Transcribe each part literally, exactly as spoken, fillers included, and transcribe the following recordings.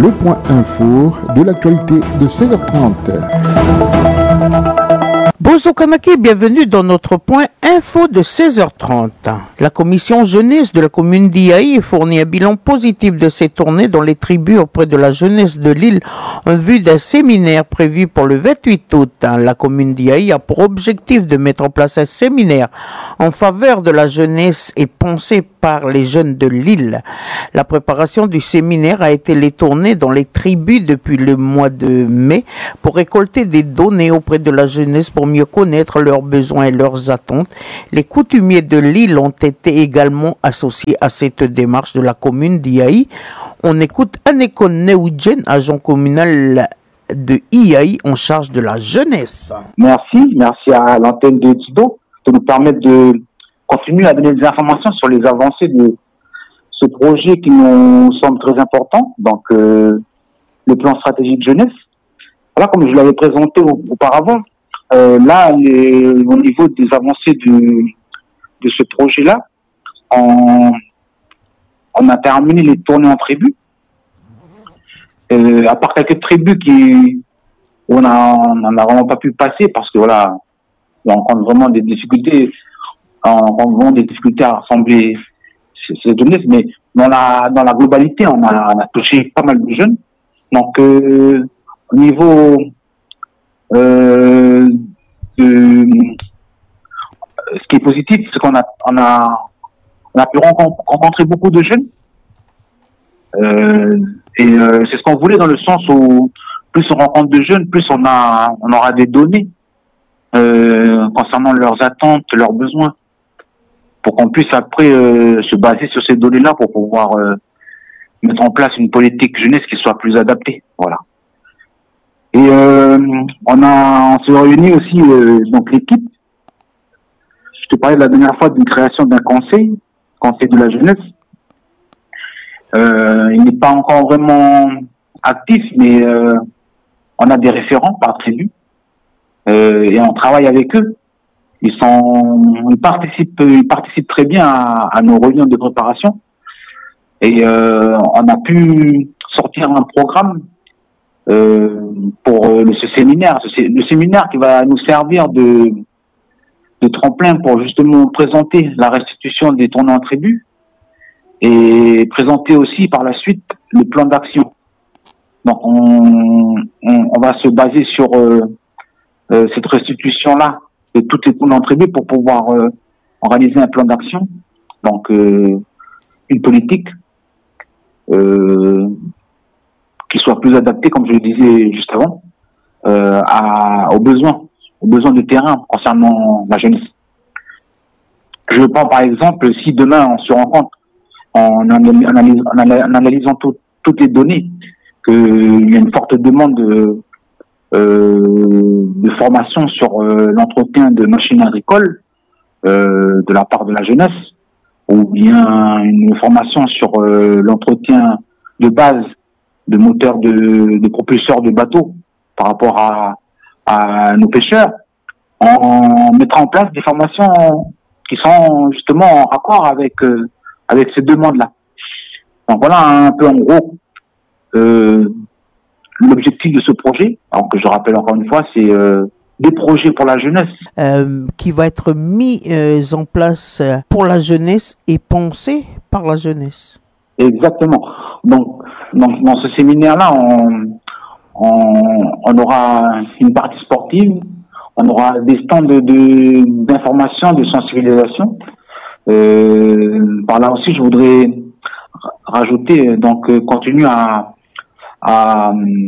le point info de l'actualité de seize heures trente. Bonjour Kanaki, bienvenue dans notre point info de seize heures trente. La commission jeunesse de la commune d'Iaï fournit un bilan positif de ses tournées dans les tribus auprès de la jeunesse de l'île en vue d'un séminaire prévu pour le vingt-huit août. La commune d'Iaï a pour objectif de mettre en place un séminaire en faveur de la jeunesse et pensé par les jeunes de l'île. La préparation du séminaire a été les tournées dans les tribus depuis le mois de mai pour récolter des données auprès de la jeunesse pour mieux connaître leurs besoins et leurs attentes. Les coutumiers de l'île ont été également associés à cette démarche de la commune d'Iaï. On écoute Aneko Neoudjen, agent communal de Iyaï en charge de la jeunesse. Merci, merci à l'antenne de Tido de nous permettre de continuer à donner des informations sur les avancées de ce projet qui nous semble très important, donc euh, le plan stratégique jeunesse. Voilà, comme je l'avais présenté auparavant, euh, là, les, au niveau des avancées de, de ce projet-là, on, on a terminé les tournées en tribu. Euh, à part quelques tribus qui où on a on n'a vraiment pas pu passer parce que voilà, on rencontre vraiment des difficultés, on rencontre vraiment des difficultés à rassembler ces, ces jeunesse, mais dans la dans la globalité, on a, on a touché pas mal de jeunes. Donc euh, au niveau euh, de ce qui est positif, c'est qu'on a on a on a pu rencontrer beaucoup de jeunes. Euh, et euh, c'est ce qu'on voulait dans le sens où plus on rencontre de jeunes, plus on a, on aura des données euh, concernant leurs attentes, leurs besoins, pour qu'on puisse après euh, se baser sur ces données-là pour pouvoir euh, mettre en place une politique jeunesse qui soit plus adaptée. Voilà. Et euh, on a, on s'est réunis aussi euh, donc l'équipe. Je te parlais la dernière fois d'une création d'un conseil, conseil de la jeunesse. Euh, il n'est pas encore vraiment actif, mais euh, on a des référents par tribu euh, et on travaille avec eux. Ils sont, ils participent, ils participent très bien à, à nos réunions de préparation et euh, on a pu sortir un programme euh, pour euh, ce séminaire, le séminaire qui va nous servir de, de tremplin pour justement présenter la restitution des tournées en tribu. Et présenter aussi par la suite le plan d'action. Donc on, on, on va se baser sur euh, euh, cette restitution-là de toutes les tournées en tribu pour pouvoir euh, réaliser un plan d'action. Donc euh, une politique euh, qui soit plus adaptée, comme je le disais juste avant, euh, à, aux besoins, aux besoins de terrain concernant la jeunesse. Je prends par exemple, si demain on se rend compte en analysant, en analysant tout, toutes les données, qu'il y a une forte demande de, euh, de formation sur euh, l'entretien de machines agricoles euh, de la part de la jeunesse, ou bien une formation sur euh, l'entretien de base de moteurs de, de propulseurs de bateaux par rapport à, à nos pêcheurs. On mettra en place des formations qui sont justement en raccord avec euh, avec ces demandes-là. Donc voilà un peu en gros euh, l'objectif de ce projet. Alors que je rappelle encore une fois, c'est euh, des projets pour la jeunesse. Euh, qui va être mis euh, en place pour la jeunesse et pensé par la jeunesse. Exactement. Donc, donc dans ce séminaire-là, on, on, on aura une partie sportive, on aura des stands de, de, d'information, de sensibilisation. Euh, par là aussi, je voudrais rajouter, donc, euh, continuer à, à,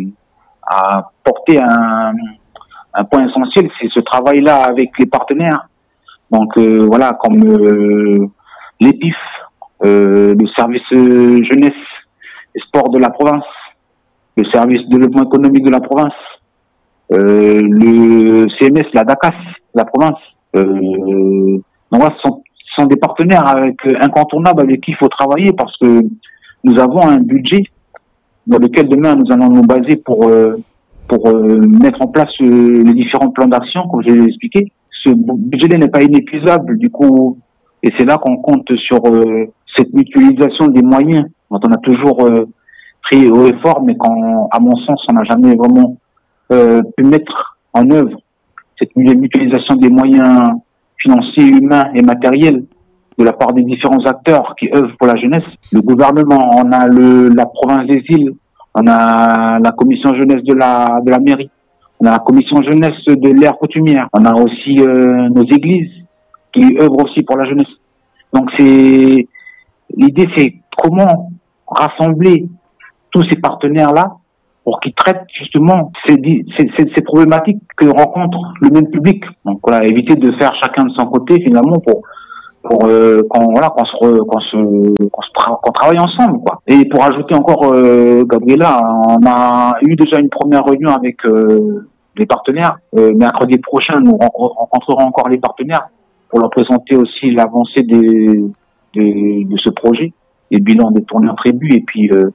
à porter un, un point essentiel, c'est ce travail-là avec les partenaires. Donc, euh, voilà, comme euh, l'E P I F, euh, le service euh, jeunesse et sport de la province, le service développement économique de la province, euh, le C M S, la DACAS de la province. Euh, donc, voilà, ce sont Ce sont des partenaires avec, euh, incontournables avec qui il faut travailler parce que nous avons un budget dans lequel demain nous allons nous baser pour euh, pour euh, mettre en place euh, les différents plans d'action, comme je l'ai expliqué. Ce budget n'est pas inépuisable, du coup, et c'est là qu'on compte sur euh, cette mutualisation des moyens dont on a toujours euh, pris haut et fort, mais qu'à mon sens, on n'a jamais vraiment euh, pu mettre en œuvre cette mutualisation des moyens financiers, humains et matériels de la part des différents acteurs qui œuvrent pour la jeunesse. Le gouvernement, on a le, la province des îles, on a la commission jeunesse de la, de la mairie, on a la commission jeunesse de l'aire coutumière, on a aussi euh, nos églises qui œuvrent aussi pour la jeunesse. Donc c'est l'idée, c'est comment rassembler tous ces partenaires-là pour qu'ils traitent justement ces, ces, ces, ces problématiques que rencontre le même public. Donc voilà, éviter de faire chacun de son côté finalement pour pour euh, qu'on voilà qu'on se re, qu'on se qu'on se qu'on travaille ensemble quoi. Et pour ajouter encore euh, Gabriela, on a eu déjà une première réunion avec euh, les partenaires. Euh, mercredi prochain, nous rencontrerons encore les partenaires pour leur présenter aussi l'avancée des de, de ce projet, les bilans des tournées attributs et puis euh,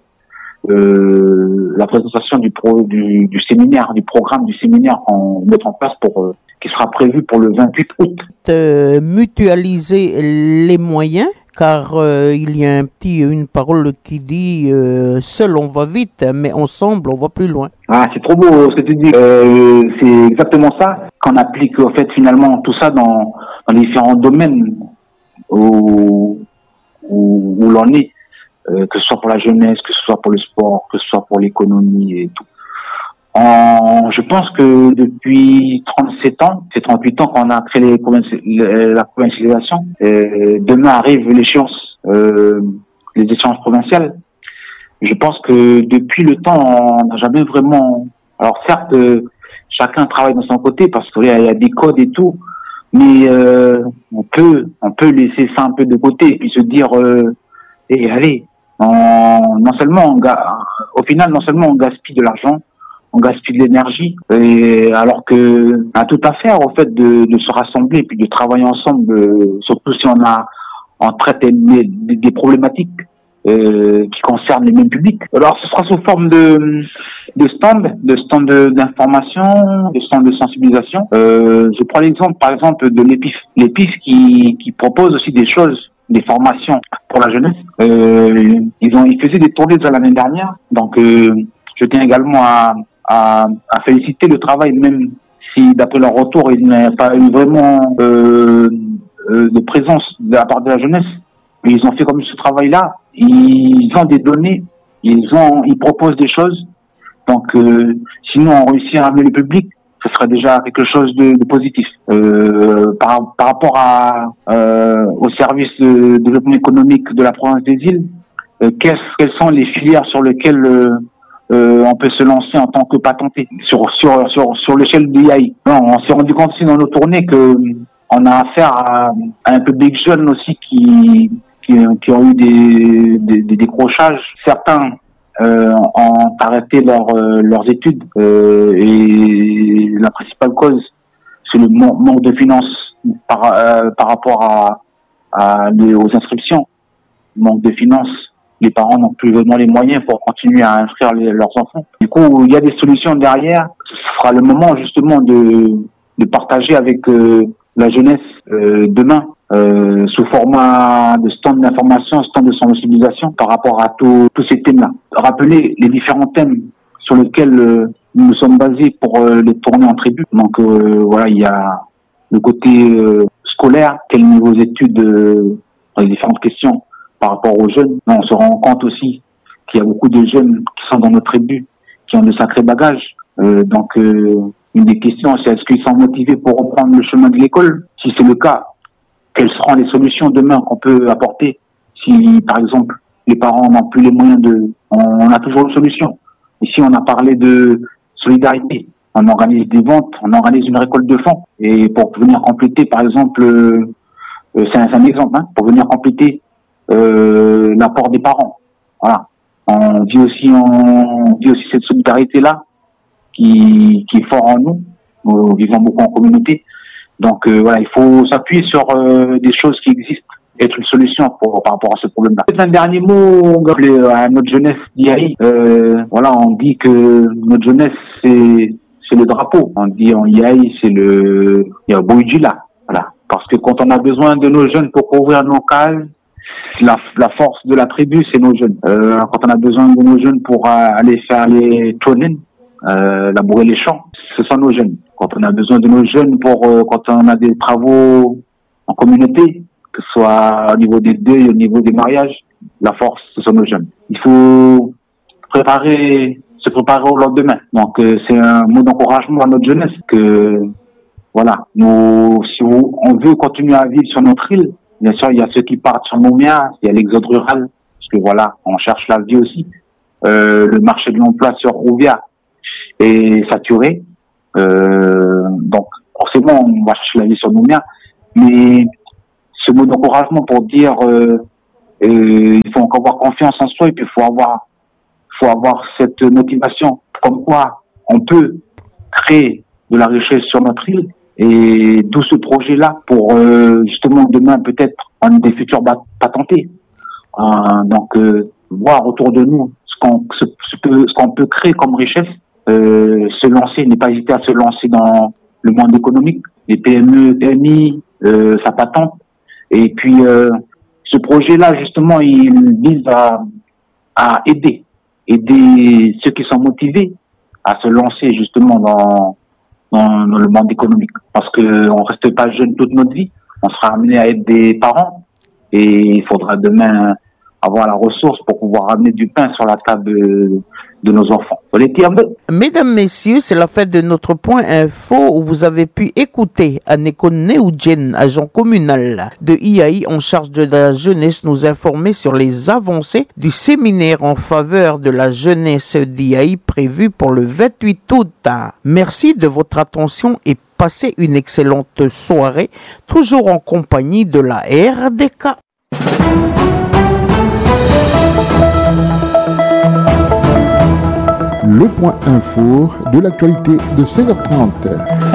euh, la présentation du, pro, du du séminaire, du programme du séminaire qu'on met en place pour euh, qui sera prévu pour le vingt-huit août. Euh, mutualiser les moyens, car euh, il y a un petit, une parole qui dit euh, seul on va vite, mais ensemble on va plus loin. Ah, c'est trop beau ce que tu dis. Euh, c'est exactement ça qu'on applique au fait finalement tout ça dans, dans les différents domaines où, où, où l'on est, euh, que ce soit pour la jeunesse, que ce soit pour le sport, que ce soit pour l'économie et tout. En, je pense que depuis trente-sept ans, c'est trente-huit ans qu'on a créé les provinci- la provincialisation. Euh, demain arrive l'échéance, euh, les échéances provinciales. Je pense que depuis le temps, on n'a jamais vraiment. Alors certes, euh, chacun travaille de son côté parce qu'il y, y a des codes et tout, mais euh, on peut, on peut laisser ça un peu de côté et puis se dire, euh, eh, allez, on, non seulement, on, au final, non seulement on gaspille de l'argent. On gaspille de l'énergie, et alors que on a tout à faire au fait de, de se rassembler et puis de travailler ensemble, euh, surtout si on a on traite des, des, des problématiques euh, qui concernent les mêmes publics. Alors ce sera sous forme de de stands, de stands d'information, de stands de sensibilisation. Euh, je prends l'exemple par exemple de l'E P I F, l'E P I F qui qui propose aussi des choses, des formations pour la jeunesse. Euh, ils ont ils faisaient des tournées de l'année dernière, donc euh, je tiens également à À, à féliciter le travail, même si d'après leur retour, il n'y a pas eu vraiment euh, euh, de présence de la part de la jeunesse. Mais ils ont fait comme ce travail-là. Ils ont des données, ils ont, ils proposent des choses. Donc, euh, sinon, on réussit à ramener le public, ce serait déjà quelque chose de, de positif. Euh, par, par rapport à euh, au service de développement économique de la province des îles, euh, quelles, quelles sont les filières sur lesquelles euh, Euh, on peut se lancer en tant que patenté sur sur sur sur l'échelle du I A I. Non, on s'est rendu compte aussi dans nos tournées que on a affaire à, à un public jeune aussi qui qui, qui ont eu des, des, des décrochages. Certains euh, ont arrêté leur, euh, leurs études euh, et la principale cause c'est le manque de finances par euh, par rapport à, à les, aux inscriptions, manque de finances. Les parents n'ont plus vraiment les moyens pour continuer à inscrire les, leurs enfants. Du coup, il y a des solutions derrière. Ce sera le moment justement de, de partager avec euh, la jeunesse euh, demain euh, sous format de stand d'information, stand de sensibilisation par rapport à tous ces thèmes-là. Rappeler les différents thèmes sur lesquels euh, nous nous sommes basés pour euh, les tourner en tribu. Donc euh, voilà, il y a le côté euh, scolaire, quel niveau d'études euh, dans les différentes questions par rapport aux jeunes. Non, on se rend compte aussi qu'il y a beaucoup de jeunes qui sont dans nos tribus, qui ont de sacrés bagages. Euh, donc, euh, une des questions, c'est est-ce qu'ils sont motivés pour reprendre le chemin de l'école? Si c'est le cas, quelles seront les solutions demain qu'on peut apporter? Si, par exemple, les parents n'ont plus les moyens de... On a toujours une solution. Ici, on a parlé de solidarité. On organise des ventes, on organise une récolte de fonds. Et pour venir compléter, par exemple, euh, c'est, un, c'est un exemple, hein, pour venir compléter Euh, l'apport des parents. Voilà. On vit aussi, on vit aussi cette solidarité-là qui, qui est fort en nous. Nous vivons beaucoup en communauté. Donc euh, voilà, il faut s'appuyer sur euh, des choses qui existent, être une solution pour, par rapport à ce problème-là. Peut-être un dernier mot à notre jeunesse d'I A I. Euh, voilà, on dit que notre jeunesse c'est c'est le drapeau. On dit en I A I c'est le il y a Boujila. Voilà, parce que quand on a besoin de nos jeunes pour couvrir nos cases, la, la force de la tribu, c'est nos jeunes. Euh, quand on a besoin de nos jeunes pour euh, aller faire les tournées, euh, labourer les champs, ce sont nos jeunes. Quand on a besoin de nos jeunes pour euh, quand on a des travaux en communauté, que ce soit au niveau des deuils, au niveau des mariages, la force, ce sont nos jeunes. Il faut préparer, se préparer au lendemain. Donc euh, c'est un mot d'encouragement à notre jeunesse que voilà, nous, si on veut continuer à vivre sur notre île, bien sûr, il y a ceux qui partent sur Nouméa, il y a l'exode rural, parce que voilà, on cherche la vie aussi. Euh, le marché de l'emploi sur Rouvia est saturé. Euh, donc, forcément, on va chercher la vie sur Nouméa. Mais ce mot d'encouragement pour dire, euh, euh, il faut encore avoir confiance en soi et puis il faut avoir, faut avoir cette motivation. Comme quoi, on peut créer de la richesse sur notre île. Et d'où ce projet-là pour euh, justement demain peut-être un des futurs patentés. Euh, donc euh, voir autour de nous ce qu'on ce, ce peut, ce qu'on peut créer comme richesse, euh, se lancer, ne pas hésiter à se lancer dans le monde économique, les P M E, P M I, euh, sa patente. Et puis euh, ce projet-là justement, il vise à, à aider, aider ceux qui sont motivés à se lancer justement dans dans, dans le monde économique. Parce que on reste pas jeune toute notre vie. On sera amené à être des parents et il faudra demain avoir la ressource pour pouvoir amener du pain sur la table de, de nos enfants. Mesdames, Messieurs, c'est la fin de notre point info où vous avez pu écouter Aneko Neoudjen, agent communal de I A I en charge de la jeunesse, nous informer sur les avancées du séminaire en faveur de la jeunesse d'I A I prévu pour le vingt-huit août. Merci de votre attention et passez une excellente soirée, toujours en compagnie de la R D K. Le point info de l'actualité de seize heures trente.